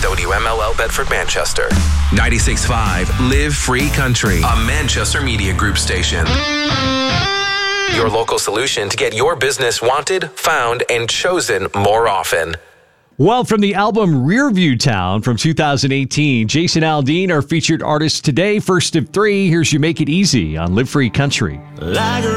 WMLL Bedford, Manchester. 96.5 Live Free Country, a Manchester Media Group station. Your local solution to get your business wanted, found, and chosen more often. Well, from the album Rearview Town from 2018, Jason Aldean, our featured artist today. First of three, here's You Make It Easy on Live Free Country. Like